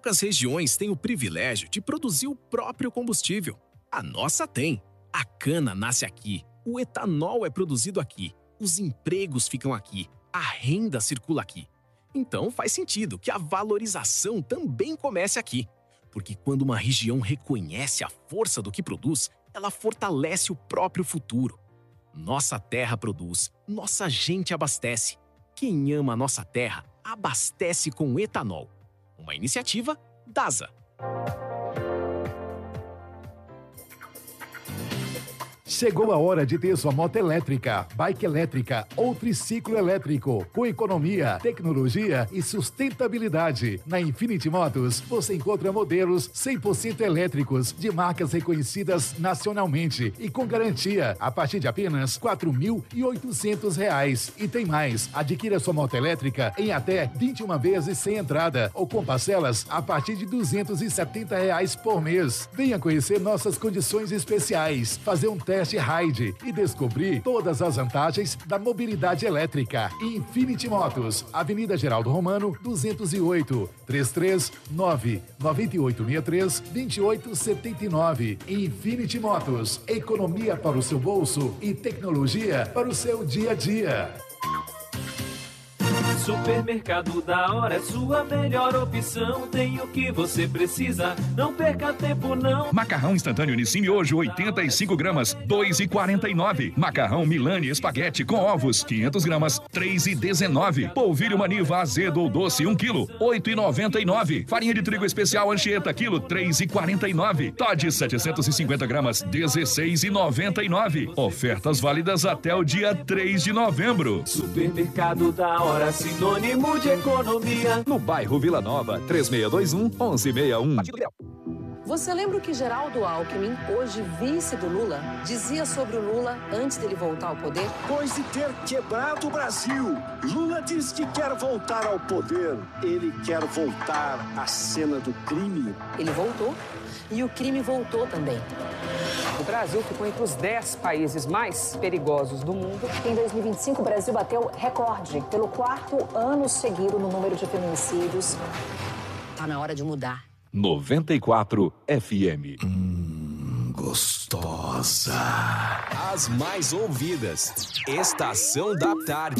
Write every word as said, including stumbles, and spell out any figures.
Poucas regiões têm o privilégio de produzir o próprio combustível. A nossa tem. A cana nasce aqui, o etanol é produzido aqui, os empregos ficam aqui, a renda circula aqui. Então faz sentido que a valorização também comece aqui. Porque quando uma região reconhece a força do que produz, ela fortalece o próprio futuro. Nossa terra produz, nossa gente abastece. Quem ama a nossa terra, abastece com etanol. Uma iniciativa DASA. Chegou a hora de ter sua moto elétrica, bike elétrica ou triciclo elétrico, com economia, tecnologia e sustentabilidade. Na Infinity Motos, você encontra modelos cem por cento elétricos de marcas reconhecidas nacionalmente e com garantia a partir de apenas quatro mil e oitocentos reais. E tem mais, adquira sua moto elétrica em até vinte e uma vezes sem entrada ou com parcelas a partir de duzentos e setenta reais por mês. Venha conhecer nossas condições especiais, fazer um teste Ride e descobrir todas as vantagens da mobilidade elétrica. Infinity Motos, Avenida Geraldo Romano, duzentos e oito, três três nove, nove oito seis três, dois oito sete nove. Infinity Motos, economia para o seu bolso e tecnologia para o seu dia a dia. Supermercado da Hora é sua melhor opção. Tem o que você precisa, não perca tempo não. Macarrão instantâneo Nissin hoje oitenta e cinco gramas, dois e quarenta e nove. Macarrão Milani espaguete com ovos, quinhentas gramas, três e dezenove. Polvilho Maniva azedo ou doce, um quilo, oito e noventa e nove. Farinha de trigo especial Anchieta, quilo, três e quarenta e nove. Toddy setecentas e cinquenta gramas, dezesseis e noventa e nove. Ofertas válidas até o dia três de novembro. Supermercado da Hora, sinônimo de economia. No bairro Vila Nova, três seis dois um, um um seis um. Você lembra o que Geraldo Alckmin, hoje vice do Lula, dizia sobre o Lula antes dele voltar ao poder? Depois de ter quebrado o Brasil, Lula diz que quer voltar ao poder. Ele quer voltar à cena do crime. Ele voltou e o crime voltou também. O Brasil ficou entre os dez países mais perigosos do mundo. Em dois mil e vinte e cinco, o Brasil bateu recorde pelo quarto ano seguido no número de feminicídios. Tá na hora de mudar. noventa e quatro F M. Hum, gostosa. As mais ouvidas. Estação da Tarde.